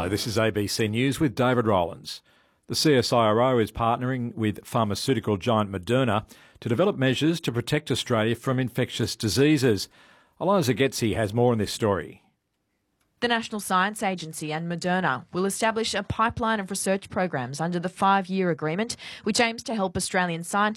Hello, this is ABC News with David Rowlands. The CSIRO is partnering with pharmaceutical giant Moderna to develop measures to protect Australia from infectious diseases. Eliza Getzi has more on this story. The National Science Agency and Moderna will establish a pipeline of research programs under the 5-year agreement, which aims to help Australian scientists